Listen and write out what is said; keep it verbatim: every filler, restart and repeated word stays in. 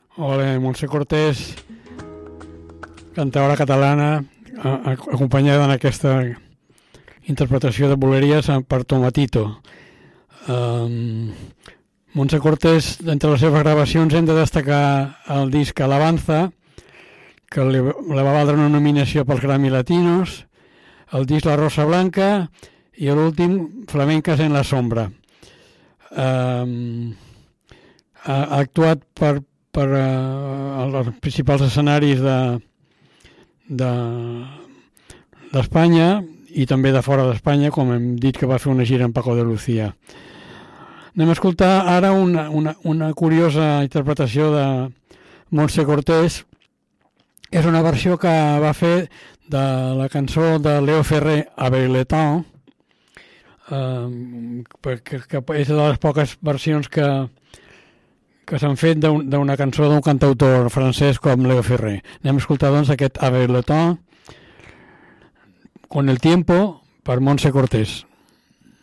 Hola, Montse Cortés, cantaora catalana, acompanyada en aquesta interpretació de buleries per Tomatito. Um, Montse Cortés, entre les seves gravacions hem de destacar el disc Alabanza, que li, li va valdre una nominació pels Grammy Latinos, el disc La Rosa Blanca i l'últim Flamencas en la Sombra. Um, ha, ha actuat per, per uh, els principals escenaris de, de, d'Espanya i també de fora d'Espanya, com hem dit que va fer una gira en Paco de Lucía. Anem a escoltar ara una, una, una curiosa interpretació de Montse Cortés. És una versió que va fer de la cançó de Léo Ferré, Avec le temps, eh, que, que és de les poques versions que, que s'han fet d'un, d'una cançó d'un cantautor francès com Léo Ferré. Anem a escoltar doncs aquest Avec le temps, Con el tiempo, per Montse Cortés.